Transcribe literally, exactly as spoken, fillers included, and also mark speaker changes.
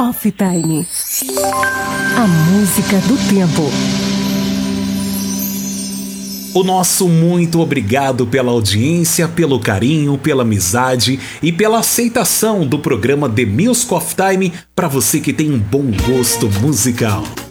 Speaker 1: Off Time. A música do tempo.
Speaker 2: O nosso muito obrigado pela audiência, pelo carinho, pela amizade e pela aceitação do programa The Music Off Time para você que tem um bom gosto musical.